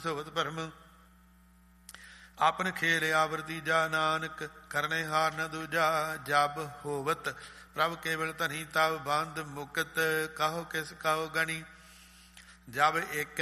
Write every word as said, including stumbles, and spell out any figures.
ਸੋਵਤ ਭਰਮ। ਆਪਨ ਖੇਲ ਆਵਰ ਤੀਜਾ ਨਾਨਕ, ਕਰਨੇ ਹਾਰ ਨ ਦੂਜਾ। ਜਬ ਹੋਵਤ ਪ੍ਰਭ ਕੇਵਲ ਧਨੀ, ਤਬ ਬੰਧ ਮੁਕਤ ਕਹੋ ਕਿਸ ਕਹੋ ਗਣੀ। ਜਬ ਇੱਕ